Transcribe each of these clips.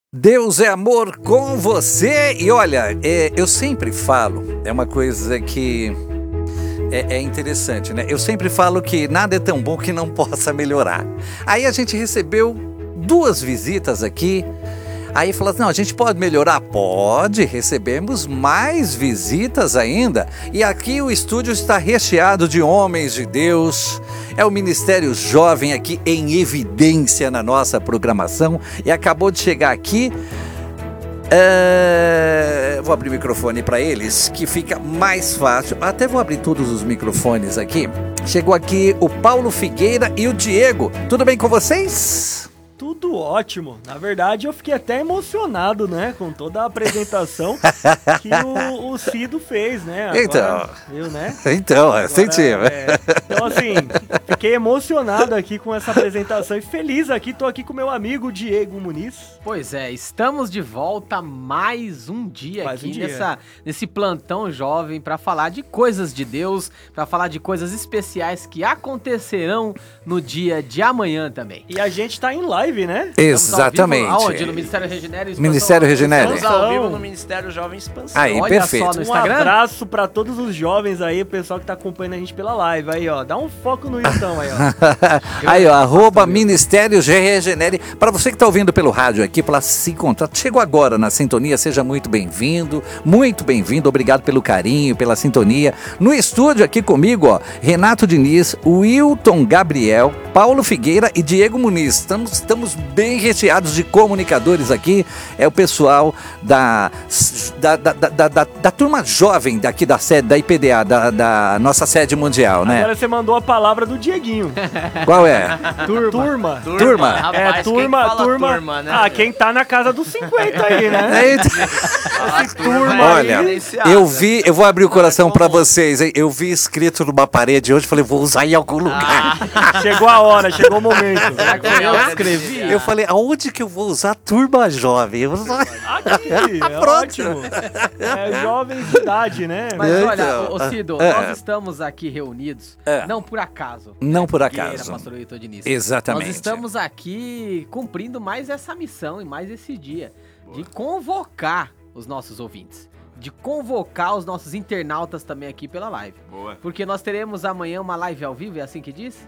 Deus é amor com você. E olha, eu sempre falo, é uma coisa que é interessante, né? Eu sempre falo que nada é tão bom que não possa melhorar. Aí a gente recebeu 2 visitas aqui. Aí falou assim, não, a gente pode melhorar? Pode, recebemos mais visitas ainda. E aqui o estúdio está recheado de homens de Deus. É o Ministério Jovem aqui em evidência na nossa programação. E acabou de chegar aqui. Vou abrir o microfone para eles, que fica mais fácil. Até vou abrir todos os microfones aqui. Chegou aqui o Paulo Figueira e o Diego. Tudo bem com vocês? Tudo ótimo. Na verdade, eu fiquei até emocionado, né? Com toda a apresentação que o Cido fez, né? Agora, então, viu, né? Então, sentimos. Então, assim, fiquei emocionado aqui com essa apresentação e feliz aqui. Tô aqui com meu amigo Diego Muniz. Pois é, estamos de volta mais um dia nesse plantão jovem para falar de coisas de Deus, para falar de coisas especiais que acontecerão no dia de amanhã também. E a gente tá em live, né? Exatamente. Aonde? No Ministério Regenera Expansão. Ministério Regenera. Estamos ao vivo no Ministério Jovem Expansão. Aí, Olha perfeito. só no Instagram. Um abraço pra todos os jovens aí, o pessoal que tá acompanhando a gente pela live. Aí, ó, dá um foco no Iltão aí, ó. Aí, ó, arroba Ministério Regenere. Para você que tá ouvindo pelo rádio aqui, para se encontrar, chegou agora na sintonia, seja muito bem-vindo, obrigado pelo carinho, pela sintonia. No estúdio aqui comigo, ó, Renato Diniz, Wilton Gabriel, Paulo Figueira e Diego Muniz. Estamos bem recheados de comunicadores aqui. É o pessoal da turma jovem daqui da sede, da IPDA, da nossa sede mundial, né? Agora você mandou a palavra do Dieguinho. Qual é? Turma. Turma. Rapaz, turma, né? Ah, quem tá na casa dos 50 aí, né? Turma Olha, eu vou abrir o coração pra vocês, hein? Eu vi escrito numa parede hoje, falei, vou usar em algum lugar. Chegou a hora, chegou o momento. Será que eu escrevi? Eu falei, aonde que eu vou usar turma jovem? Eu vou usar... Aqui, é ótimo. É jovens de idade, né? Mas Então, olha, ô Cido, nós estamos aqui reunidos, não por acaso. Não por Figueira, acaso. pastor Heitor Diniz. Exatamente. Nós estamos aqui cumprindo mais essa missão e mais esse dia de convocar os nossos ouvintes, de convocar os nossos internautas também aqui pela live. Boa. Porque nós teremos amanhã uma live ao vivo, é assim que diz?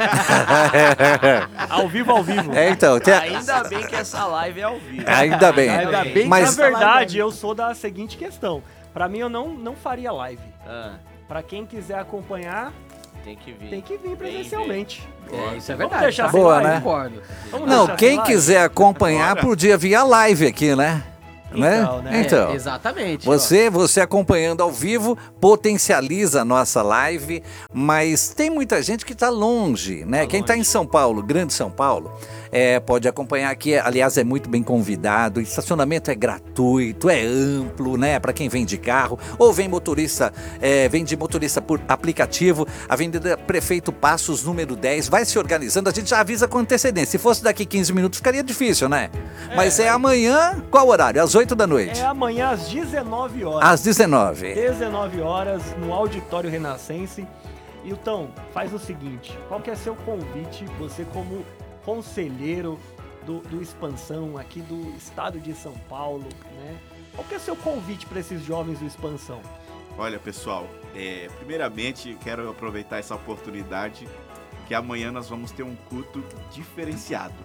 Ao vivo, ao vivo. Então, Ainda bem que essa live é ao vivo. ainda bem. Ainda bem. Mas Na verdade, eu sou da seguinte questão. Pra mim, eu não faria live. Pra quem quiser acompanhar, Tem que vir. tem que vir presencialmente. Isso é Vamos verdade. deixar tá? sem Eu live? concordo. Vamos não, deixar quem sem live? quiser acompanhar podia vir a live aqui, né? Então, né? Então, Exatamente. você acompanhando ao vivo potencializa a nossa live, mas tem muita gente que está longe, né? Quem está em São Paulo, Grande São Paulo, pode acompanhar aqui. Aliás, é muito bem convidado. O estacionamento é gratuito, é amplo, né? Para quem vem de carro ou vem de motorista por aplicativo. Avenida Prefeito Passos, número 10. Vai se organizando. A gente já avisa com antecedência. Se fosse daqui 15 minutos, ficaria difícil, né? Mas é amanhã. Qual horário? Às 8 da noite. É amanhã às 19 horas. Às 19. 19 horas no Auditório Renascense. Hilton, faz o seguinte, qual que é seu convite, você como conselheiro do Expansão aqui do estado de São Paulo, né? Qual que é seu convite para esses jovens do Expansão? Olha, pessoal, primeiramente quero aproveitar essa oportunidade que amanhã nós vamos ter um culto diferenciado.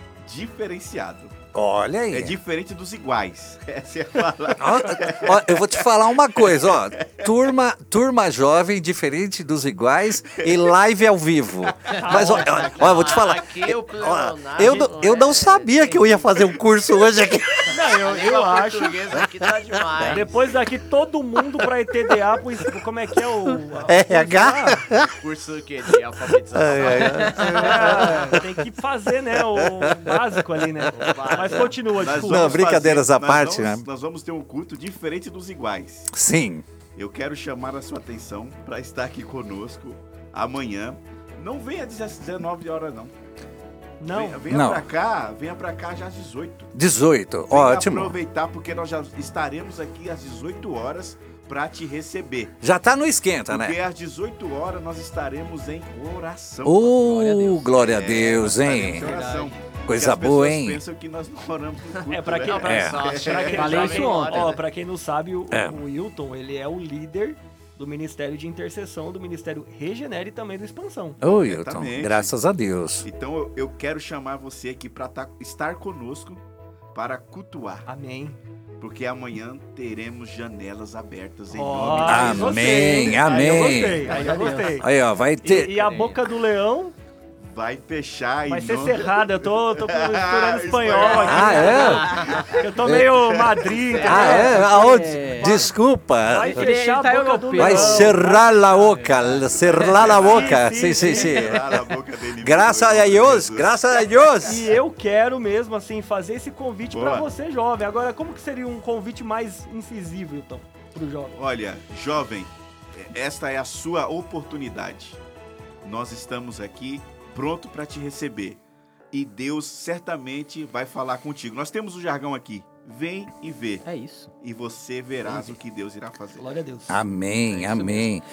Olha aí. É diferente dos iguais. Essa é a palavra. Ó, eu vou te falar uma coisa, ó. Turma jovem, diferente dos iguais e live ao vivo. Mas, ó, eu vou te falar. Aqui o Eu não sabia que eu ia fazer um curso hoje aqui. Não, eu acho. Português aqui tá demais. Depois daqui todo mundo pra ETDA, como é que é o... RH? Curso o quê? De alfabetização. Tem que fazer, né, o básico ali, né? Mas continua, Nós desculpa. Não, vamos brincadeiras à nós parte, vamos- né? Nós vamos ter um culto diferente dos iguais. Sim. Eu quero chamar a sua atenção para estar aqui conosco amanhã. Não venha às 19 horas, não. Não, Venha pra cá já às 18. 18, Venha ótimo. aproveitar porque nós já estaremos aqui às 18 horas para te receber. Já tá no esquenta, Porque né? às 18 horas nós estaremos em oração. Glória a Deus, Nós hein? estaremos em oração. Coisa boa, hein? As pessoas pensam que nós não oramos no culto, pra quem, né? Falei isso ontem. Pra quem não sabe, o Wilton, ele é o líder do Ministério de Intercessão, do Ministério Regenera e também do Expansão. Ô, Wilton, Exatamente. graças a Deus. Então eu quero chamar você aqui para estar conosco para cultuar. Amém. Porque amanhã teremos janelas abertas em Ó, nome de aí Jesus. Amém, gostei, hein? Aí eu amém. gostei, aí eu gostei. Aí, ó, vai ter... E a boca do leão Vai fechar vai em ser nome... cerrada. Eu tô misturando espanhol aqui. Ah, é? Eu tô meio Madrid. Ah, é? Aonde? Desculpa. Vai fechar a boca do leão. Vai cerrar la boca, cerrar la boca. Sim, sim, sim. Cala a boca dele. Graças a Deus, graças a Deus. E eu quero mesmo, assim, fazer esse convite Boa. pra você, jovem. Agora, como que seria um convite mais incisivo, então, pro jovem? Olha, jovem, esta é a sua oportunidade. Nós estamos aqui pronto para te receber. E Deus certamente vai falar contigo. Nós temos o jargão aqui. Vem e vê. É isso. E você verás o que Deus irá fazer. Glória a Deus. Amém, amém.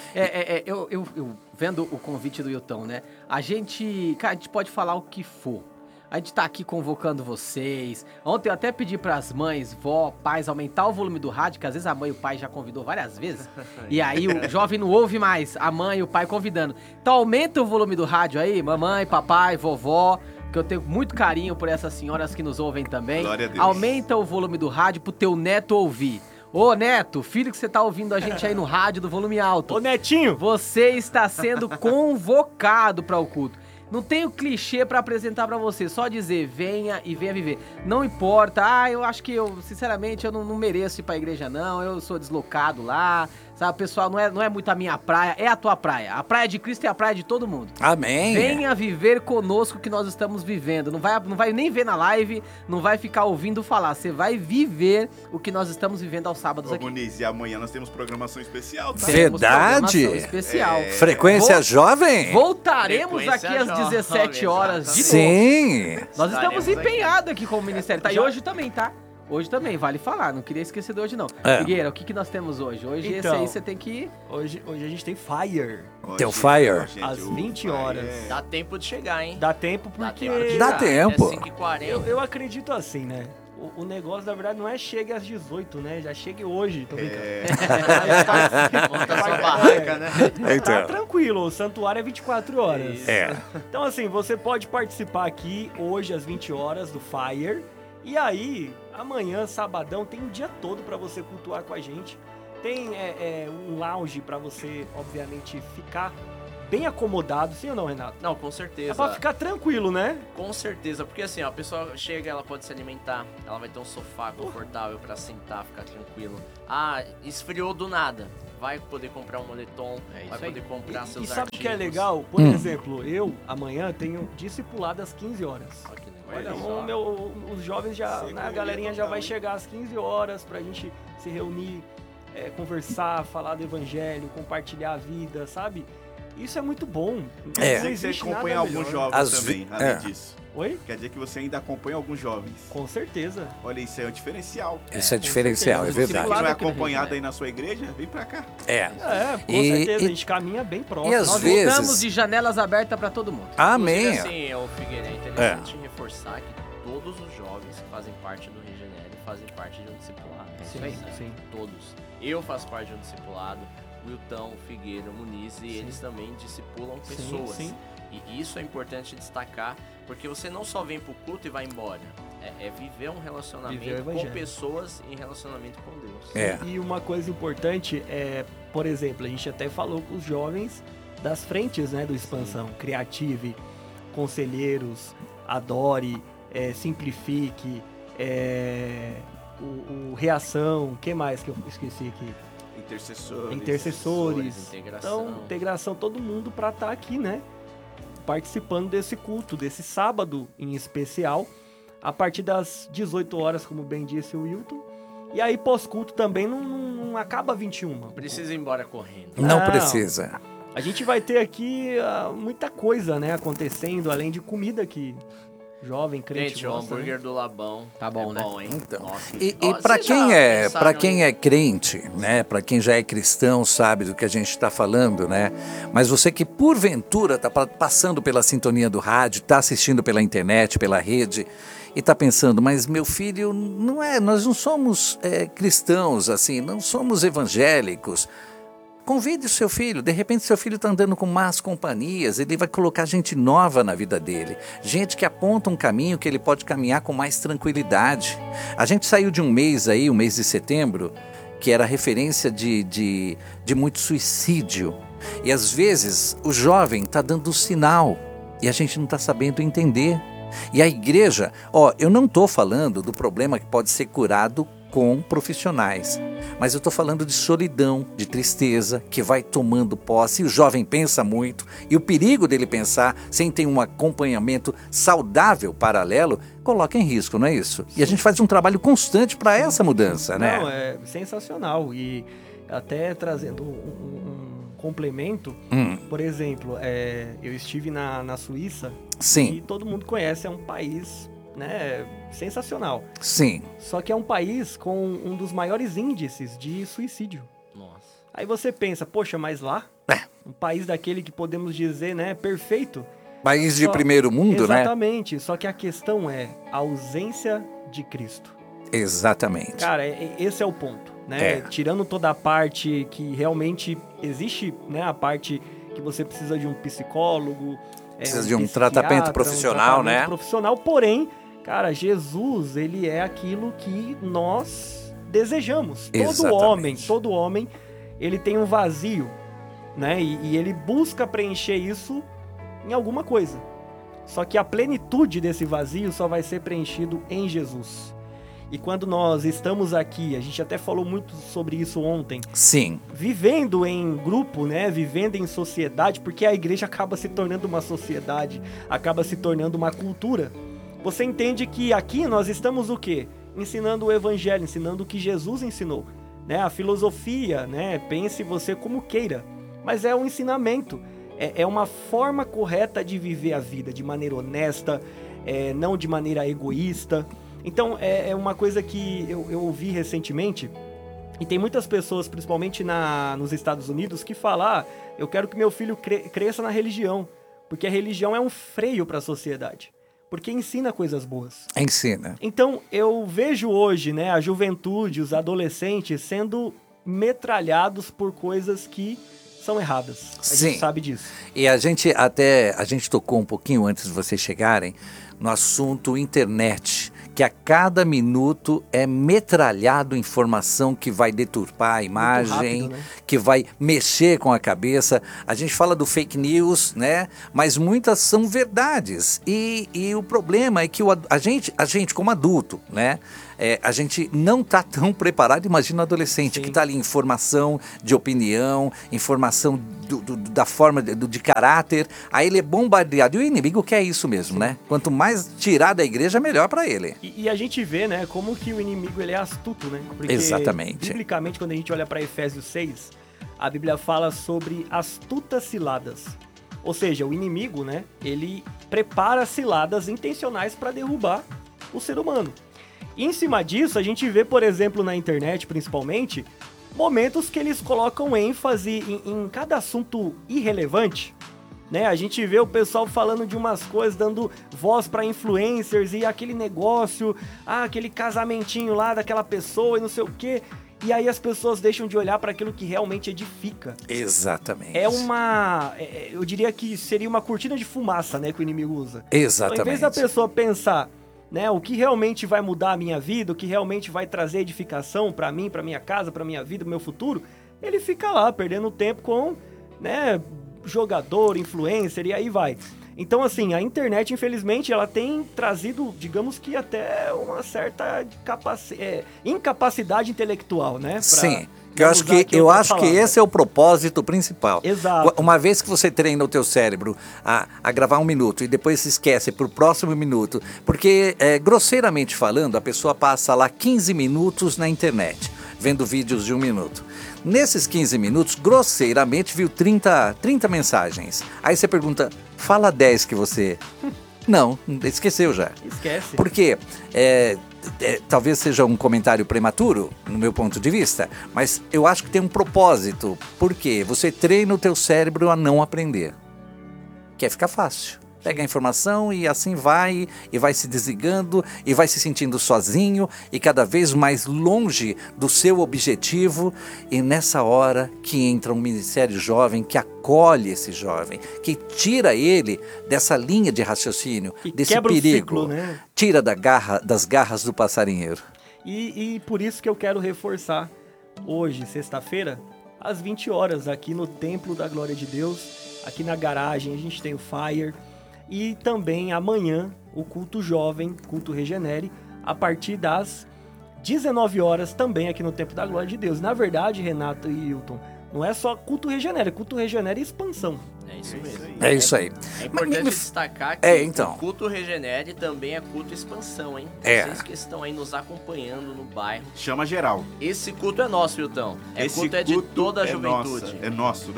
Eu vendo o convite do Wilton, né? A gente pode falar o que for. A gente tá aqui convocando vocês. Ontem eu até pedi pras mães, vó, pais, aumentar o volume do rádio, que às vezes a mãe e o pai já convidou várias vezes. E aí o jovem não ouve mais, a mãe e o pai convidando. Então aumenta o volume do rádio aí, mamãe, papai, vovó, que eu tenho muito carinho por essas senhoras que nos ouvem também. Glória a Deus. Aumenta o volume do rádio pro teu neto ouvir. Ô, Neto, filho que você tá ouvindo a gente aí no rádio do volume alto. Ô, Netinho! Você está sendo convocado para o culto. Não tenho clichê pra apresentar pra você, só dizer venha e venha viver. Não importa, eu acho que sinceramente, eu não mereço ir pra igreja não, eu sou deslocado lá, sabe, pessoal, não é muito a minha praia, é a tua praia. A praia de Cristo é a praia de todo mundo. Amém. Venha viver conosco o que nós estamos vivendo. Não vai nem ver na live, não vai ficar ouvindo falar, você vai viver o que nós estamos vivendo aos sábados Ô, aqui. Muniz, e amanhã nós temos programação especial, tá? Temos Verdade? programação especial. Frequência jovem? Voltaremos Frequência aqui às jovem, 17 horas de novo. Sim. Nós estamos Estaremos aqui. empenhados aqui como ministério, tá? E hoje também, tá? Hoje também, vale falar, não queria esquecer de hoje não. É. Figueira, o que nós temos hoje? Hoje Então, esse aí você tem que... Hoje a gente tem Fire. Teu fire. gente, Às o 20 fire horas. Dá tempo de chegar, hein? Dá tempo Dá porque... tempo de Dá chegar. tempo. É 5h40. Eu acredito assim, né? O negócio, na verdade, não é chegue às 18, né? Já chegue hoje, tô brincando. Monta sua barraca, né? Tá Então. tranquilo, o santuário é 24 horas. É. Então, assim, você pode participar aqui hoje às 20 horas do Fire. E aí, amanhã, sabadão, tem um dia todo pra você cultuar com a gente. Tem um lounge pra você, obviamente, ficar bem acomodado. Sim ou não, Renato? Não, com É certeza. pra ficar tranquilo, né? Com certeza, porque assim, ó, a pessoa chega, ela pode se alimentar, ela vai ter um sofá confortável pra sentar, ficar tranquilo. Ah, esfriou do nada. Vai poder comprar um moletom, vai isso poder comprar E seus sabe o artigos. que é legal? Por exemplo, eu amanhã tenho discipulado às 15 horas. Olha que legal. Olha, só. os jovens já, né, a galerinha já vai chegar às 15 horas pra gente se reunir, conversar, falar do evangelho, compartilhar a vida, sabe? Isso é muito bom. Não É. Quer dizer que você existe nada acompanha alguns melhor. jovens Às também, ve- além é. disso. Oi? Quer dizer que você ainda acompanha alguns jovens. Com certeza. Olha, isso é um diferencial. Isso é diferencial, é certeza. Você que verdade. não é Discipulado aqui no acompanhado Rio, aí na sua igreja, vem pra cá. É. É, com E- certeza. e- A gente caminha bem próximo. e às Nós vezes- voltamos de janelas abertas pra todo mundo. Amém. Inclusive, assim, o Figueira, é interessante reforçar que todos os jovens que fazem parte do Regenere fazem parte de um discipulado. Isso aí. Sim. Todos. Eu faço parte de um discipulado, o Wilton, o Figueira, o Muniz, e eles também discipulam pessoas. Sim. E isso é importante destacar, porque você não só vem pro culto e vai embora. É viver um Viver o relacionamento com evangelho. pessoas em relacionamento com Deus. É. E uma coisa importante é, por exemplo, a gente até falou com os jovens das frentes, né, do Expansão. Creative, Conselheiros, Adore, Simplifique, o Reação, o que mais que eu esqueci aqui? Intercessores. Integração. Então, integração, todo mundo para estar aqui, né? Participando desse culto, desse sábado em especial, a partir das 18 horas, como bem disse o Wilton. E aí, pós-culto também não acaba 21. Não precisa ir embora correndo. Não Não. precisa. A gente vai ter aqui muita coisa, né, acontecendo, além de comida que Jovem, crente. Gente, o hambúrguer do Labão tá bom, né? Bom, hein? Então, Nossa. e Nossa, para vocês quem é crente, né? Para quem já é cristão, sabe do que a gente está falando, né? Mas você que porventura está passando pela sintonia do rádio, está assistindo pela internet, pela rede e está pensando, mas meu filho nós não somos cristãos assim, não somos evangélicos. Convide o seu filho, de repente seu filho está andando com más companhias, ele vai colocar gente nova na vida dele, gente que aponta um caminho que ele pode caminhar com mais tranquilidade. A gente saiu de um mês aí, o mês de setembro, que era referência de muito suicídio. E às vezes o jovem está dando sinal e a gente não está sabendo entender. E a igreja, eu não estou falando do problema que pode ser curado com profissionais, mas eu estou falando de solidão, de tristeza, que vai tomando posse, e o jovem pensa muito, e o perigo dele pensar sem ter um acompanhamento saudável, paralelo, coloca em risco, não é isso? E a gente faz um trabalho constante para essa mudança, né? Não, é sensacional, e até trazendo um complemento, por exemplo, eu estive na Suíça, Sim. E todo mundo conhece, é um país, né, sensacional. Sim. Só que é um país com um dos maiores índices de suicídio. Nossa. Aí você pensa, poxa, mas lá, um país daquele que podemos dizer, né, perfeito. País de primeiro mundo, né? Exatamente, só que a questão é a ausência de Cristo. Exatamente. Cara, esse é o ponto, né? Tirando toda a parte que realmente existe, né, a parte que você precisa de um psicólogo, precisa de um tratamento profissional, né? Profissional, porém, cara, Jesus, ele é aquilo que nós desejamos. Exatamente. Todo homem, ele tem um vazio, né? E ele busca preencher isso em alguma coisa. Só que a plenitude desse vazio só vai ser preenchido em Jesus. E quando nós estamos aqui, a gente até falou muito sobre isso ontem. Sim. Vivendo em grupo, né? Vivendo em sociedade, porque a igreja acaba se tornando uma sociedade, acaba se tornando uma cultura. Você entende que aqui nós estamos o quê? Ensinando o evangelho, ensinando o que Jesus ensinou, né? A filosofia, né? Pense você como queira, mas é um ensinamento, é uma forma correta de viver a vida, de maneira honesta, não de maneira egoísta. Então, é uma coisa que eu ouvi recentemente, e tem muitas pessoas, principalmente nos Estados Unidos, que falam, eu quero que meu filho cresça na religião, porque a religião é um freio para a sociedade, porque ensina coisas boas. Ensina. Então, eu vejo hoje, né, a juventude, os adolescentes sendo metralhados por coisas que são erradas. A gente sabe disso. E a gente tocou um pouquinho antes de vocês chegarem no assunto internet, que a cada minuto é metralhado informação que vai deturpar a imagem, rápido, né? Que vai mexer com a cabeça. A gente fala do fake news, né? Mas muitas são verdades. E o problema é que a gente como adulto, né? A gente não está tão preparado, imagina o adolescente. Sim. Que está ali, informação de opinião, informação da forma de caráter, aí ele é bombardeado, e o inimigo quer isso mesmo. Sim. Né? Quanto mais tirar da igreja, melhor para ele. E a gente vê, né, como que o inimigo ele é astuto, né? Porque, exatamente. Biblicamente, quando a gente olha para Efésios 6, a Bíblia fala sobre astutas ciladas. Ou seja, o inimigo, né, ele prepara ciladas intencionais para derrubar o ser humano. E em cima disso, a gente vê, por exemplo, na internet, principalmente, momentos que eles colocam ênfase em cada assunto irrelevante, né? A gente vê o pessoal falando de umas coisas, dando voz para influencers e aquele negócio, aquele casamentinho lá daquela pessoa e não sei o quê. E aí as pessoas deixam de olhar para aquilo que realmente edifica. Exatamente. Eu diria que seria uma cortina de fumaça, né, que o inimigo usa. Exatamente. Então, em vez da pessoa pensar, né, o que realmente vai mudar a minha vida, o que realmente vai trazer edificação para mim, para minha casa, para minha vida, pro meu futuro, ele fica lá perdendo tempo com, né, jogador, influencer e aí vai. Então, assim, a internet, infelizmente, ela tem trazido, digamos que até uma certa incapacidade intelectual, né? Sim. Eu acho que esse é o propósito principal. Exato. Uma vez que você treina o teu cérebro a gravar 1 minuto e depois se esquece pro próximo minuto, porque, grosseiramente falando, a pessoa passa lá 15 minutos na internet, vendo vídeos de 1 minuto. Nesses 15 minutos, grosseiramente, viu 30 mensagens. Aí você pergunta, fala 10 que você Não, esqueceu já. Esquece. Porque talvez seja um comentário prematuro, no meu ponto de vista, mas eu acho que tem um propósito. Porque você treina o teu cérebro a não aprender. Quer ficar fácil. Pega a informação e assim vai, e vai se desligando, e vai se sentindo sozinho, e cada vez mais longe do seu objetivo. E nessa hora que entra um ministério jovem, que acolhe esse jovem, que tira ele dessa linha de raciocínio, E desse quebra o perigo, ciclo, né? tira das garras do passarinheiro. E por isso que eu quero reforçar hoje, sexta-feira, às 20 horas, aqui no Templo da Glória de Deus, aqui na garagem, a gente tem o Fire. E também amanhã, o culto jovem, culto Regenere, a partir das 19 horas, também aqui no Templo da Glória de Deus. Na verdade, Renato e Hilton, não é só culto Regenere e expansão. É isso mesmo. É isso aí. É importante destacar que então. o culto Regenere também é culto expansão, hein? É. Vocês que estão aí nos acompanhando no bairro. Chama geral. Esse culto é nosso, Viltão. Esse culto é de toda a é juventude. É nosso.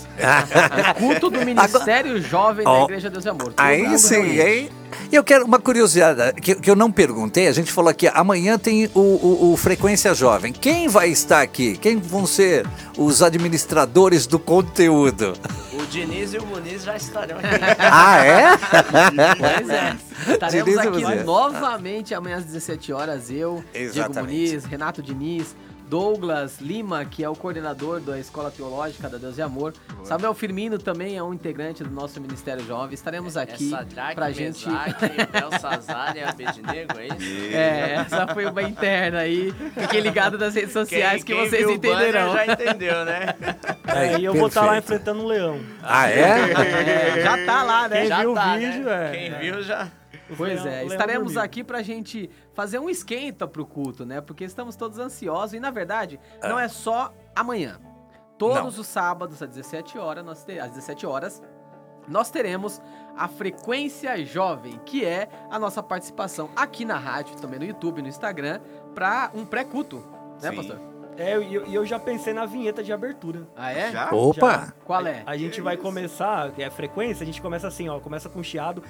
É culto do Ministério Jovem da Igreja Deus e Amor. Todo Aí mundo sim, reunido. aí. E eu quero uma curiosidade que eu não perguntei. A gente falou aqui, amanhã tem o Frequência Jovem. Quem vai estar aqui? Quem vão ser os administradores do conteúdo? O Diniz e o Muniz já estarão aqui. Ah, é? Pois é. Estaremos Diniz e aqui Muniz. novamente amanhã às 17 horas. Eu, Diego Exatamente. Muniz, Renato Diniz, Douglas Lima, que é o coordenador da Escola Teológica da Deus e Amor. Samuel Firmino também é um integrante do nosso Ministério Jovem. Estaremos aqui Sadraque, pra gente... Mesaque, Belsazar e Abednego, é isso? Essa foi uma interna aí. Fiquem ligados nas redes sociais que vocês viu o entenderão. banner já entendeu, né? E eu vou estar lá perfeito. enfrentando um leão. Ah, é? Já tá lá, né? Quem Já viu o tá, vídeo, né? é. Quem viu já... Pois O é, leão estaremos dormiu. aqui pra gente fazer um esquenta pro culto, né? Porque estamos todos ansiosos e, na verdade, não é só amanhã. Todos os sábados, às 17 horas, nós teremos a Frequência Jovem, que é a nossa participação aqui na rádio, também no YouTube, no Instagram, para um pré-culto, né, Sim. pastor? E eu já pensei na vinheta de abertura. Ah, é? Já? Opa! Qual é? A gente vai começar, que é a frequência, a gente começa assim, ó, começa com chiado,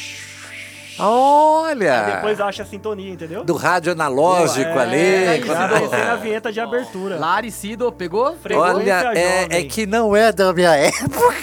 Olha! depois acha a sintonia, entendeu? Do rádio analógico ali. Já claro. pensei na vinheta de abertura. Lari Cido, pegou? Frequência Olha, é Jovem. que não é da minha época.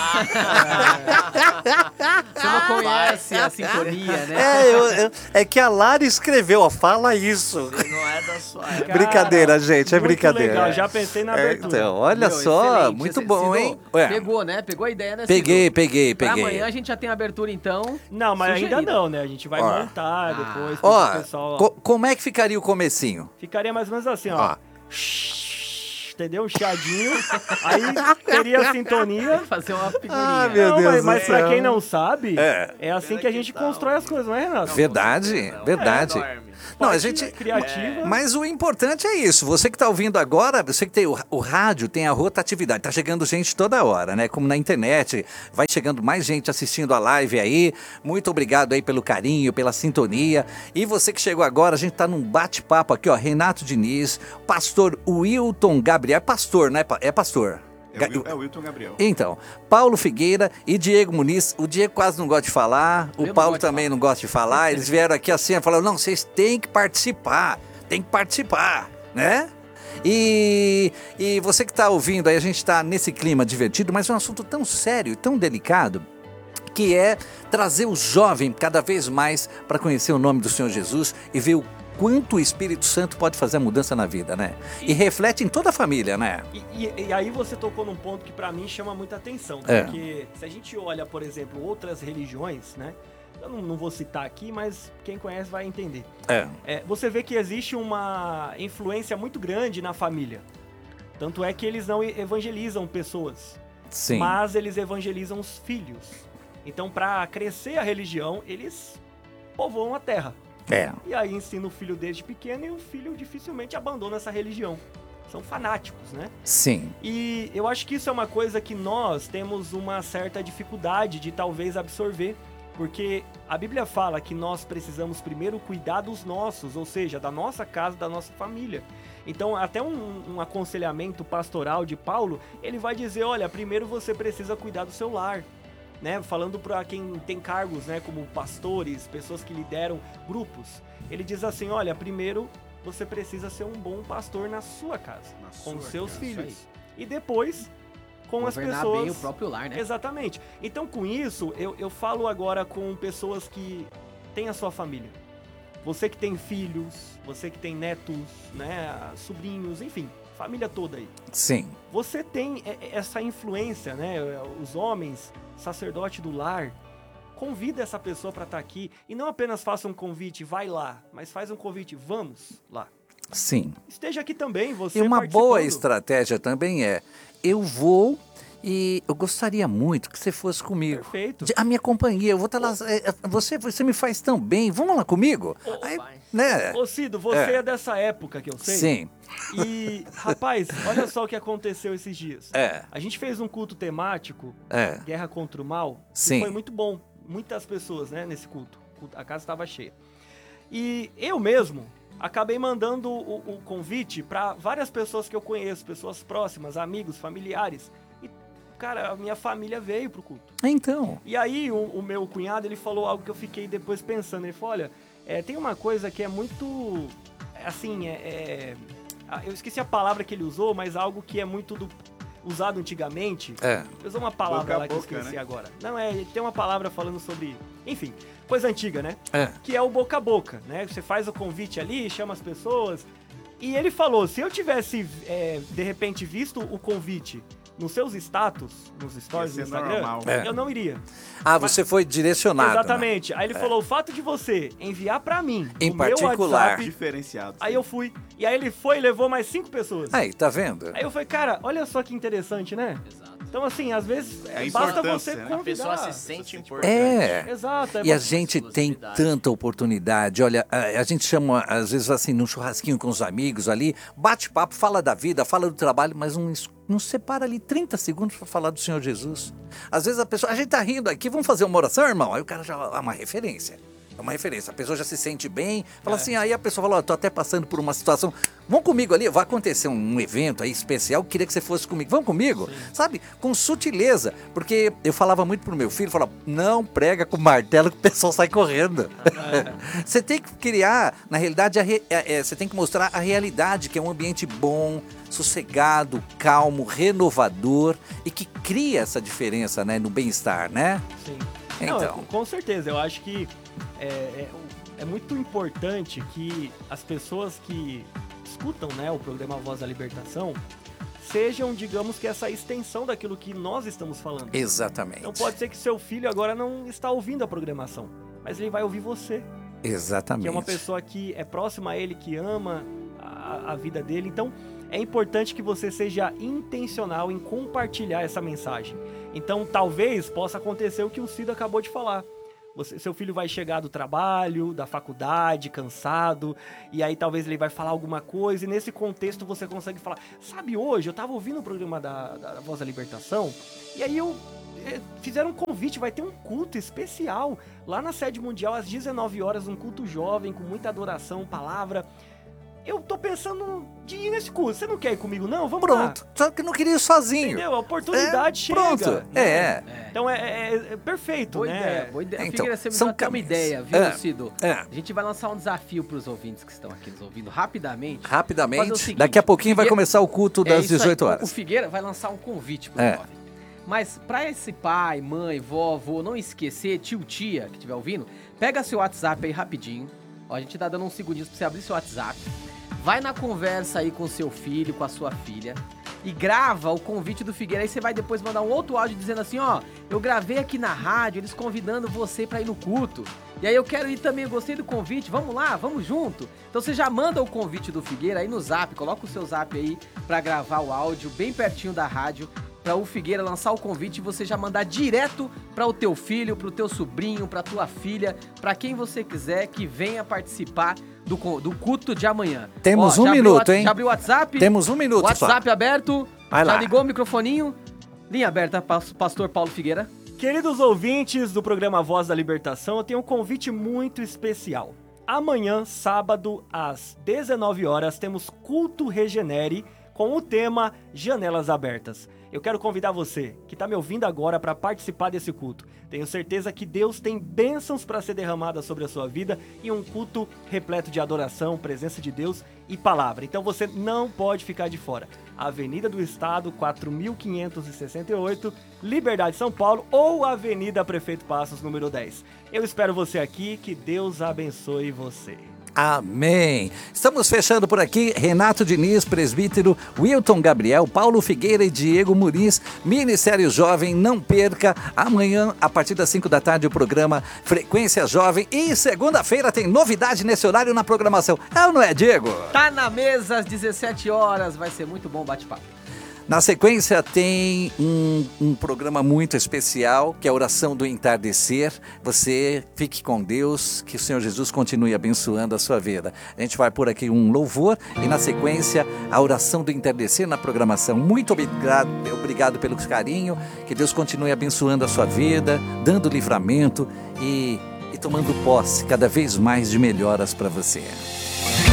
Você não conhece a sintonia, né? É que a Lara escreveu, ó, fala isso. Se não é da sua época. Cara, Brincadeira, gente, é muito brincadeira. legal, já pensei na abertura. Então, olha Meu, só, excelente. muito Cido, bom, hein? Ué, Pegou, né? Pegou a ideia, né, peguei. Cido? Pra amanhã a gente já tem a abertura, então. Não, mas Sugerida. ainda não, né? A gente vai Ó. montar depois. Ó, pro pessoal, como é que ficaria o comecinho? Ficaria mais ou menos assim, ó. Ó. Entendeu? Um chiadinho. Aí teria a sintonia. Fazer uma figurinha. Ah, meu Não, Deus mas do pra céu. quem não sabe, É. é assim que a gente constrói as coisas, não é, Renato? Verdade, verdade. enorme. Não, a Parte gente... criativa. Mas o importante é isso. Você que está ouvindo agora, você que tem o rádio, tem a rotatividade. Tá chegando gente toda hora, né? Como na internet. Vai chegando mais gente assistindo a live aí. Muito obrigado aí pelo carinho, pela sintonia. E você que chegou agora, a gente tá num bate-papo aqui, ó. Renato Diniz, pastor Wilton Gabriel. É pastor, né? É pastor. É o Wilton Gabriel. Então, Paulo Figueira e Diego Muniz. O Diego quase não gosta de falar, Eu o não Paulo gosto de também falar. não gosta de falar. Eles vieram aqui assim e falaram, não, vocês têm que participar, né? E você que está ouvindo aí, a gente está nesse clima divertido, mas é um assunto tão sério, tão delicado, que é trazer o jovem cada vez mais para conhecer o nome do Senhor Jesus e ver o quanto o Espírito Santo pode fazer a mudança na vida, né? E reflete em toda a família, né? E aí você tocou num ponto que pra mim chama muita atenção, É. porque se a gente olha, por exemplo, outras religiões, né? Eu não vou citar aqui, mas quem conhece vai entender. Você vê que existe uma influência muito grande na família. Tanto é que eles não evangelizam pessoas, Sim. mas eles evangelizam os filhos. Então, para crescer a religião, eles povoam a terra. E aí ensina o filho desde pequeno e o filho dificilmente abandona essa religião. São fanáticos, né? Sim. E eu acho que isso é uma coisa que nós temos uma certa dificuldade de talvez absorver, porque a Bíblia fala que nós precisamos primeiro cuidar dos nossos, ou seja, da nossa casa, da nossa família. Então, até um aconselhamento pastoral de Paulo, ele vai dizer, olha, primeiro você precisa cuidar do seu lar. né, falando para quem tem cargos, né, como pastores, pessoas que lideram grupos, ele diz assim, olha, primeiro você precisa ser um bom pastor na sua casa, com os seus filhos. E depois, com as pessoas... Governar bem o próprio lar, né? Exatamente. Então, com isso, eu falo agora com pessoas que têm a sua família. Você que tem filhos, você que tem netos, né, sobrinhos, enfim, família toda aí. Sim. Você tem essa influência, né, os homens, sacerdote do lar, convida essa pessoa para estar aqui e não apenas faça um convite, vai lá, mas faz um convite, vamos lá. Sim. Esteja aqui também, você E uma boa participando. estratégia também eu vou e eu gostaria muito que você fosse comigo. Perfeito. A minha companhia, eu vou estar lá, você me faz tão bem, vamos lá comigo? Aí, né? Ô Cido, você é dessa época que eu sei. Sim. E, rapaz, olha só o que aconteceu esses dias. É. A gente fez um culto temático, Guerra contra o Mal, Sim. e foi muito bom. Muitas pessoas, né, nesse culto. A casa estava cheia. E eu mesmo acabei mandando o convite para várias pessoas que eu conheço, pessoas próximas, amigos, familiares. E, cara, a minha família veio pro culto. Então. E aí, o meu cunhado, ele falou algo que eu fiquei depois pensando. Ele falou, olha, tem uma coisa que é muito, assim, eu esqueci a palavra que ele usou, mas algo que é muito usado antigamente. Ele usou uma palavra lá que eu esqueci, né? Agora. Não, tem uma palavra falando sobre, enfim, coisa antiga, né? Que é o boca a boca, né? Você faz o convite ali, chama as pessoas. E ele falou, se eu tivesse, de repente, visto o convite nos seus status, nos stories do Instagram, eu não iria. Você foi direcionado. Exatamente. Né? Aí ele falou, o fato de você enviar pra mim, em no particular, meu WhatsApp, diferenciado. Aí eu fui. E aí ele foi e levou mais 5 pessoas. Aí, tá vendo? Aí eu falei, cara, olha só que interessante, né? Exato. Então, assim, às vezes, basta você convidar. A pessoa se sente importante. Exato. E a gente tem tanta oportunidade. Olha, a gente chama, às vezes, assim, num churrasquinho com os amigos ali, bate papo, fala da vida, fala do trabalho, mas não separa ali 30 segundos para falar do Senhor Jesus. Às vezes a gente tá rindo aqui, vamos fazer uma oração, irmão? Aí o cara já é uma referência. É uma referência. A pessoa já se sente bem, fala assim, aí a pessoa fala, tô até passando por uma situação, vão comigo ali, vai acontecer um evento aí especial, queria que você fosse comigo, vamos comigo? Sim. Sabe? Com sutileza, porque eu falava muito pro meu filho, falava, não prega com martelo que o pessoal sai correndo. Você tem que criar, na realidade, você tem que mostrar a realidade, que é um ambiente bom, sossegado, calmo, renovador e que cria essa diferença, né, no bem-estar, né? Sim. Então. Não, com certeza, eu acho que é muito importante que as pessoas que escutam, né, o programa Voz da Libertação sejam, digamos que, essa extensão daquilo que nós estamos falando. Exatamente. Então pode ser que seu filho agora não está ouvindo a programação, mas ele vai ouvir você. Exatamente. Que é uma pessoa que é próxima a ele, que ama a vida dele. Então é importante que você seja intencional em compartilhar essa mensagem. Então talvez possa acontecer o que o Cido acabou de falar. Seu filho vai chegar do trabalho, da faculdade, cansado, e aí talvez ele vai falar alguma coisa, e nesse contexto você consegue falar, sabe, hoje eu tava ouvindo o programa da Voz da Libertação, e aí fizeram um convite, vai ter um culto especial lá na sede mundial às 19 horas, um culto jovem, com muita adoração, palavra. Eu tô pensando de ir nesse curso. Você não quer ir comigo, não? Vamos lá. Pronto. Só que não queria ir sozinho. Entendeu? A oportunidade chega. Pronto. Né? Então é perfeito, boa né? Ideia, boa ideia. Então, Figueira, você me deu até uma ideia, viu, Cido? A gente vai lançar um desafio pros ouvintes que estão aqui nos ouvindo rapidamente. Rapidamente. Seguinte, daqui a pouquinho vai começar o culto das 18 horas. O Figueira vai lançar um convite pro jovem. Mas pra esse pai, mãe, vó, avô não esquecer, tio, tia que estiver ouvindo, pega seu WhatsApp aí rapidinho. Ó, a gente tá dando uns segundinhos pra você abrir seu WhatsApp. Vai na conversa aí com seu filho, com a sua filha e grava o convite do Figueira. Aí você vai depois mandar um outro áudio dizendo assim, ó, eu gravei aqui na rádio, eles convidando você pra ir no culto. E aí eu quero ir também, eu gostei do convite, vamos lá, vamos junto. Então você já manda o convite do Figueira aí no zap, coloca o seu zap aí pra gravar o áudio bem pertinho da rádio, pra o Figueira lançar o convite e você já mandar direto pra o teu filho, pro teu sobrinho, pra tua filha, pra quem você quiser que venha participar do culto de amanhã. Temos um minuto, hein? Já abriu o WhatsApp? Temos um minuto, WhatsApp aberto. Vai lá. Já ligou o microfoninho? Linha aberta, pastor Paulo Figueira. Queridos ouvintes do programa Voz da Libertação, eu tenho um convite muito especial. Amanhã, sábado, às 19 horas, temos Culto Regenere com o tema Janelas Abertas. Eu quero convidar você que está me ouvindo agora para participar desse culto. Tenho certeza que Deus tem bênçãos para ser derramadas sobre a sua vida e um culto repleto de adoração, presença de Deus e palavra. Então você não pode ficar de fora. Avenida do Estado, 4.568, Liberdade, São Paulo, ou Avenida Prefeito Passos, número 10. Eu espero você aqui, que Deus abençoe você. Amém. Estamos fechando por aqui. Renato Diniz, presbítero, Wilton Gabriel, Paulo Figueira e Diego Muniz, Ministério Jovem. Não perca, amanhã, a partir das 5 da tarde, o programa Frequência Jovem. E segunda-feira tem novidade nesse horário na programação. É ou não é, Diego? Tá na mesa às 17 horas. Vai ser muito bom o bate-papo. Na sequência tem um programa muito especial, que é a Oração do Entardecer. Você fique com Deus, que o Senhor Jesus continue abençoando a sua vida. A gente vai por aqui um louvor e na sequência a Oração do Entardecer na programação. Muito obrigado pelo carinho, que Deus continue abençoando a sua vida, dando livramento e tomando posse cada vez mais de melhoras para você.